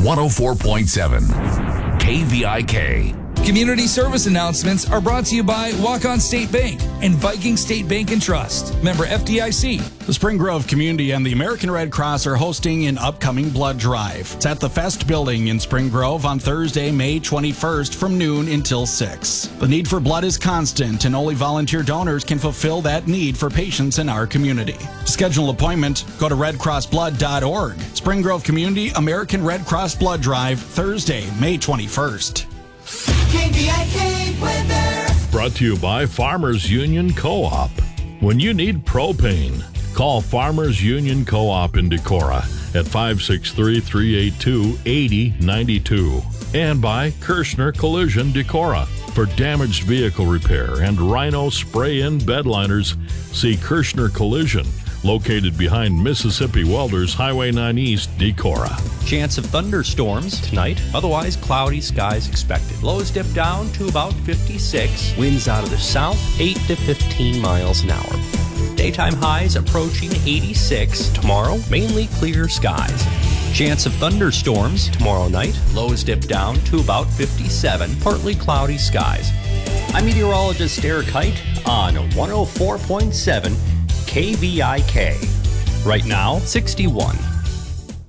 104.7 KVIK. Community service announcements are brought to you by Walk-On State Bank and Viking State Bank and Trust. Member FDIC. The Spring Grove community and the American Red Cross are hosting an upcoming blood drive. It's at the Fest Building in Spring Grove on Thursday, May 21st from noon until 6. The need for blood is constant, and only volunteer donors can fulfill that need for patients in our community. To schedule an appointment, go to redcrossblood.org. Spring Grove Community American Red Cross Blood Drive, Thursday, May 21st. KVIK weather. Brought to you by Farmers Union Co-op. When you need propane, call Farmers Union Co-op in Decorah at 563-382-8092. And by Kirschner Collision Decorah. For damaged vehicle repair and Rhino spray-in bed liners, see Kirschner Collision, located behind Mississippi Welders Highway 9 East, Decorah. Chance of thunderstorms tonight, otherwise cloudy skies expected. Lows dip down to about 56. Winds out of the south, 8 to 15 miles an hour. Daytime highs approaching 86. Tomorrow, mainly clear skies. Chance of thunderstorms tomorrow night. Lows dip down to about 57. Partly cloudy skies. I'm meteorologist Eric Height on 104.7 KVIK. Right now, 61.